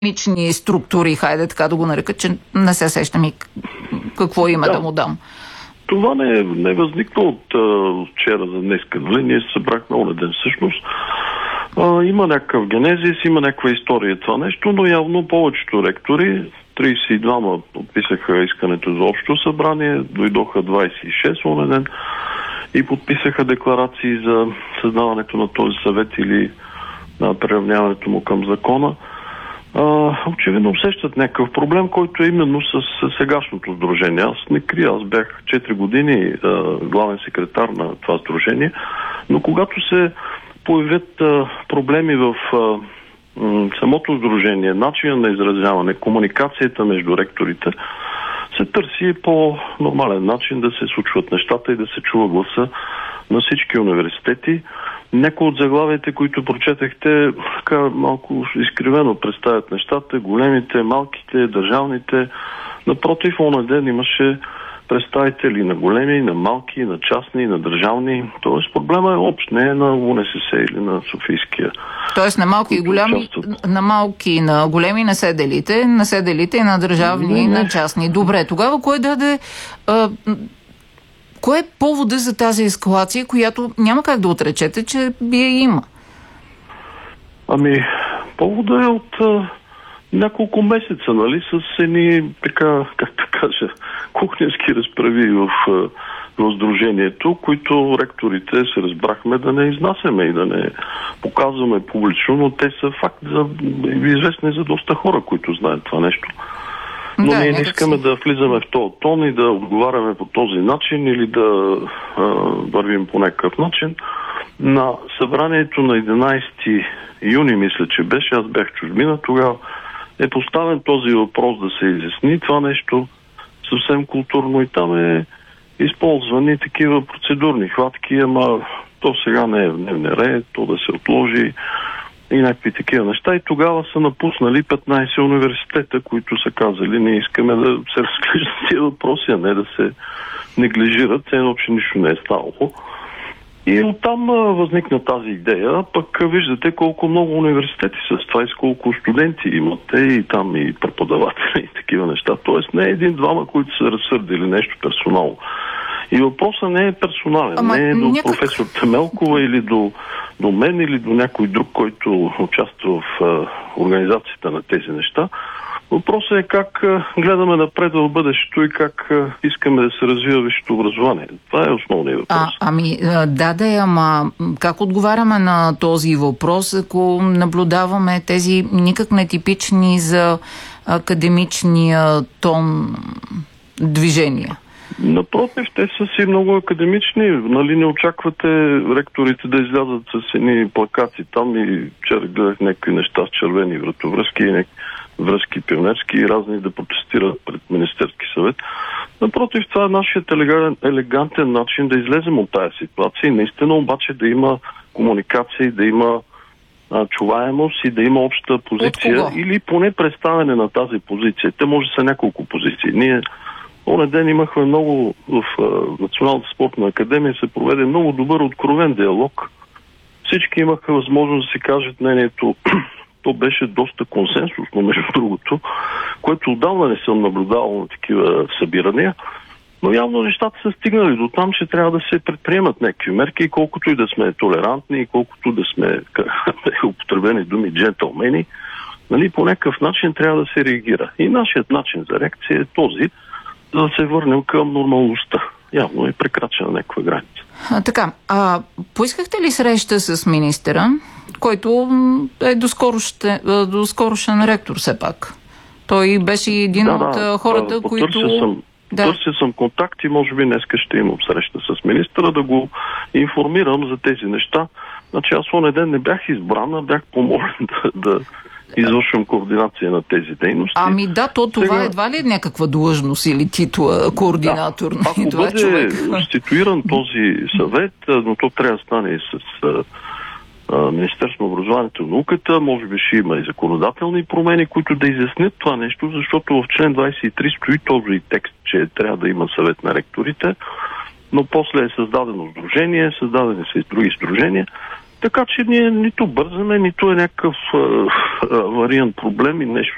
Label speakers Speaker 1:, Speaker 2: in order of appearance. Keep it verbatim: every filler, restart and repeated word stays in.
Speaker 1: академични структури, хайде така да го нарека, че не се сещам и какво име да, да му дам.
Speaker 2: Това не е, не е възникнало от а, вчера за днеска. Нали? Ние се събрахме онен ден всъщност. А, има някакъв генезис, има някаква история това нещо, но явно повечето ректори, тридесет и двама подписаха искането за общо събрание, дойдоха двадесет и шест онен ден и подписаха декларации за създаването на този съвет или на приравняването му към закона. А, очевидно усещат някакъв проблем, който е именно с, с сегашното сдружение. Аз не крия, аз бях четири години а, главен секретар на това сдружение, но когато се появят а, проблеми в а, м, самото сдружение, начина на изразяване, комуникацията между ректорите, се търси по нормален начин да се случват нещата и да се чува гласа на всички университети. Някои от заглавите, които прочетахте, така малко изкривено представят нещата, големите, малките, държавните. Напротив, онен ден имаше представители на големи, на малки, на частни, на държавни. Тоест проблема е общ, не е на УНСС или на Софийския.
Speaker 1: Тоест на малки и големи, на малки и на големи не се делите, на се делите и на държавни и на частни. Добре, тогава кой даде... А... Кое е повода за тази ескалация, която няма как да отречете, че бие има?
Speaker 2: Ами, повода е от а, няколко месеца, нали, с едни, така, как да кажа, кухненски разправи в, в сдружението, които ректорите се разбрахме да не изнасяме и да не показваме публично, но те са факт за, известни за доста хора, които знаят това нещо. Но да, ние не искаме си да влизаме в този тон и да отговаряме по този начин или да а, вървим по някакъв начин. На събранието на единадесети юни, мисля, че беше, аз бях в чужбина, тогава е поставен този въпрос да се изясни това нещо съвсем културно и там е използвани такива процедурни хватки, ама то сега не е в дневния ред, то да се отложи и някакви такива неща. И тогава са напуснали петнадесет университета, които са казали, ние искаме да се разглеждат тези въпроси, а не да се неглижират, едно, че нищо не е ставало. И оттам а, възникна тази идея, пък виждате колко много университети са с това и с колко студенти имате и там и преподаватели и такива неща. Тоест не е един-двама, които са разсърдили нещо персонално. И въпросът не е персонален, Ама, не е до някак... професор Темелкова или до, до мен или до някой друг, който участва в а, организацията на тези неща. Въпросът е как а, гледаме напред в бъдещето и как а, искаме да се развива висшето образование. Това е основният въпрос.
Speaker 1: А, ами, да, да, ама как отговаряме на този въпрос, ако наблюдаваме тези никак нетипични за академичния тон движения?
Speaker 2: Напротив, те са си много академични. Нали, не очаквате ректорите да излязат с едни плакати там и вчера гледах някакви неща с червени вратовръзки и някакви връзки пионерски и разни да протестират пред Министерски съвет. Напротив, това е нашият елегантен начин да излезем от тази ситуация и наистина обаче да има комуникация, да има а, чуваемост и да има обща позиция или поне представяне на тази позиция. Те може да са няколко позиции. Ние онен ден имахме много в а, Националната спортна академия, се проведе много добър откровен диалог. Всички имаха възможност да си кажат мнението. То беше доста консенсусно, между другото, което отдавна не съм наблюдавал на такива събирания. Но явно нещата са стигнали до там, че трябва да се предприемат някакви мерки и колкото и да сме толерантни, и колкото да сме употребени думи джентълмени, нали, по някакъв начин трябва да се реагира. И нашият начин за реакция е този, за да се върнем към нормалността. Явно е прекрачена някаква граница.
Speaker 1: А, така, а поискахте ли среща с министъра, който е доскорошен, доскорошен ректор все пак? Той беше един
Speaker 2: да,
Speaker 1: от
Speaker 2: да,
Speaker 1: хората,
Speaker 2: да,
Speaker 1: които...
Speaker 2: Съм,
Speaker 1: да.
Speaker 2: Търся съм контакт и може би днеска ще имам среща с министъра да го информирам за тези неща. Значи аз онен ден не бях избран, а бях помолен да... да извършвам координация на тези дейности.
Speaker 1: Ами да, то това Сега... едва ли е някаква длъжност или титла координатор?
Speaker 2: Да. Ако
Speaker 1: това
Speaker 2: бъде
Speaker 1: човек...
Speaker 2: институиран този съвет, но то трябва да стане и с а, а, Министерство на образованието и науката, може би ще има и законодателни промени, които да изяснят това нещо, защото в член двадесет и три стои този текст, че трябва да има съвет на ректорите, но после е създадено сдружение, създадени са и други сдружения. Така че ние нито бързаме, нито е някакъв авариен проблем и нещо